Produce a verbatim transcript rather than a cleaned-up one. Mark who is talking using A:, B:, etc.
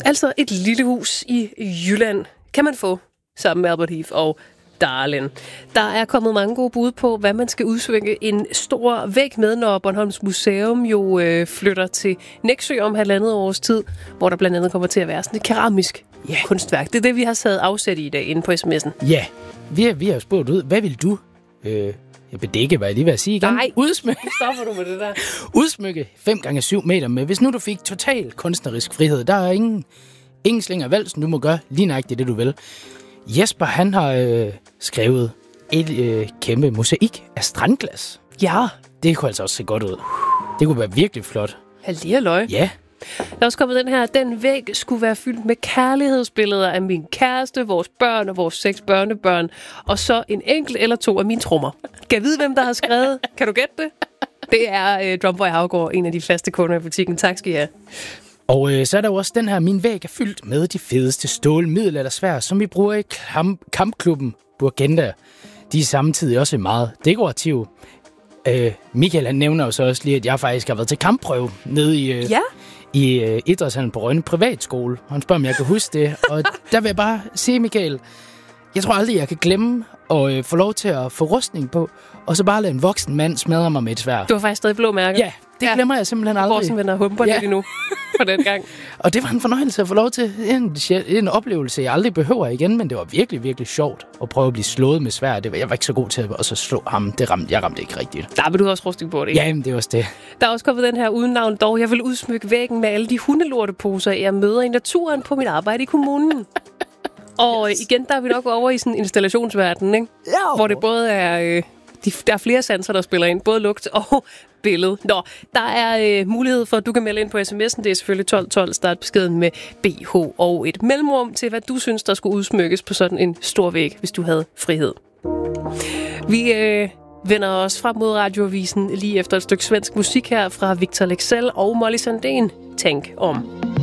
A: Altså et lille hus i Jylland kan man få sammen med Albert Heath og Darlin. Der er kommet mange gode bud på, hvad man skal udsvinge en stor væg med, når Bornholms Museum jo øh, flytter til Nexø om halvandet års tid, hvor der blandt andet kommer til at være sådan et keramisk yeah. kunstværk. Det er det, vi har taget afsæt i i dag inde på sms'en.
B: Ja, yeah. vi har, vi har spurgt ud. Hvad vil du? Øh, jeg bedække, hvad jeg lige vil sige igen.
A: Nej,
B: udsmykke.
A: Stopper du med det der?
B: Udsmykke fem gange syv meter med. Hvis nu du fik total kunstnerisk frihed, der er ingen, ingen slinger valsen, du må gøre lige nøjagtigt det, du vil. Jesper, han har øh, skrevet et øh, kæmpe mosaik af strandglas.
A: Ja.
B: Det kunne altså også se godt ud. Det kunne være virkelig flot.
A: Halleluja.
B: Ja.
A: Der er også kommet den her, den væg skulle være fyldt med kærlighedsbilleder af min kæreste, vores børn og vores seks børnebørn, og så en enkelt eller to af mine trommer. Kan jeg vide, hvem der har skrevet? Kan du gætte det? Det er øh, Drumboy Havgård, en af de faste kunder i butikken. Tak skal I have.
B: Og øh, så er der jo også den her, min væg er fyldt med de fedeste stålmiddelaldersværd, som vi bruger i kamp- kampklubben Burgenda. De er samtidig også meget dekorative. Øh, Michael, han nævner jo så også lige, at jeg faktisk har været til kampprøve nede i, øh,
A: ja.
B: i øh, Idrætshallen på Rønne Privatskole. Han spørger, om jeg kan huske det. Og der vil jeg bare sige, Michael, jeg tror aldrig, jeg kan glemme at øh, få lov til at få rustning på, og så bare lade en voksen mand smadre mig med et sværd.
A: Du har faktisk stadig blå mærker.
B: Ja, det ja. glemmer jeg simpelthen aldrig.
A: Borsen vender humper ja. lidt endnu på den gang.
B: Og det var en fornøjelse at få lov til. En, en oplevelse, jeg aldrig behøver igen, men det var virkelig, virkelig sjovt at prøve at blive slået med sværd. Det var, jeg var ikke så god til at også slå ham. Det ramte, jeg ramte ikke rigtigt.
A: Der vil du også rustning på det, ikke?
B: Ja, men det var også det.
A: Der er også kommet den her uden navn dog. Jeg vil udsmykke væggen med alle de hundelorteposer, jeg møder i naturen på mit arbejde i kommunen. Og yes. igen, der er vi nok over i sådan en installationsverden, ikke?
B: Ja.
A: Hvor det både er... Øh, de, der er flere sanser, der spiller ind. Både lugt og billede. Nå, der er øh, mulighed for, at du kan melde ind på sms'en. Det er selvfølgelig tolv tolv. Start beskeden med B H og et mellemrum til, hvad du synes, der skulle udsmykkes på sådan en stor væg, hvis du havde frihed. Vi øh, vender os frem mod radioavisen lige efter et stykke svensk musik her fra Victor Leksell og Molly Sandén. Tænk om.